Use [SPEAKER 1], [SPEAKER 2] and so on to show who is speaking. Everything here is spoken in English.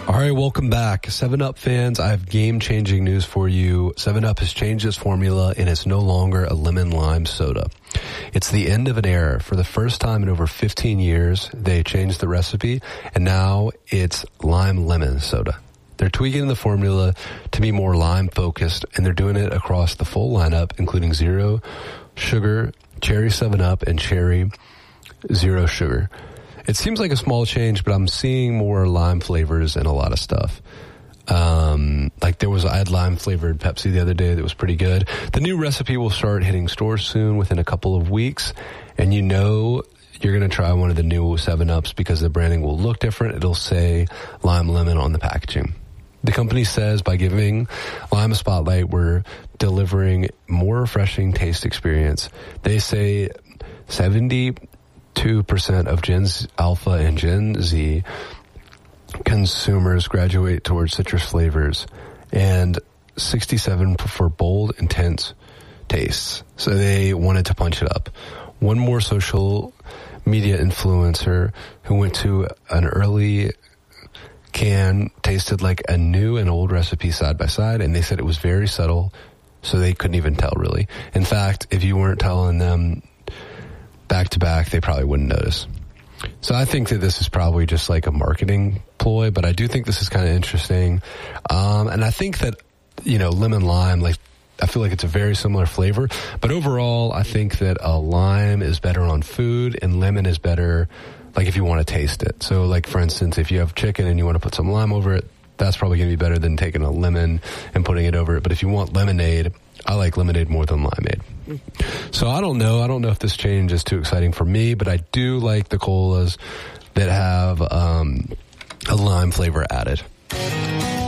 [SPEAKER 1] All right, welcome back. 7-Up fans, I have game-changing news for you. 7-Up has changed its formula, and it's no longer a lemon-lime soda. It's the end of an era. For the first time in over 15 years, they changed the recipe, and now it's lime-lemon soda. They're tweaking the formula to be more lime-focused, and they're doing it across the full lineup, including Zero Sugar, Cherry 7-Up, and Cherry Zero Sugar. It seems like a small change, but I'm seeing more lime flavors in a lot of stuff. I had lime flavored Pepsi the other day that was pretty good. The new recipe will start hitting stores soon within a couple of weeks. And you know you're going to try one of the new 7-Ups because the branding will look different. It'll say lime lemon on the packaging. The company says by giving lime a spotlight, we're delivering more refreshing taste experience. They say 72% of Gen Alpha and Gen Z consumers graduate towards citrus flavors, and 67 prefer bold, intense tastes. So they wanted to punch it up. One more social media influencer who went to an early can tasted like a new and old recipe side by side, and they said it was very subtle, so they couldn't even tell really. In fact, if you weren't telling them back to back, they probably wouldn't notice. So I think that this is probably just like a marketing ploy, but I do think this is kind of interesting. And I think that, lemon lime, I feel like it's a very similar flavor, but overall I think that a lime is better on food and lemon is better if you want to taste it. So for instance, if you have chicken and you want to put some lime over it, that's probably going to be better than taking a lemon and putting it over it. But if you want lemonade, I like lemonade more than limeade. So I don't know. I don't know if this change is too exciting for me, but I do like the colas that have a lime flavor added.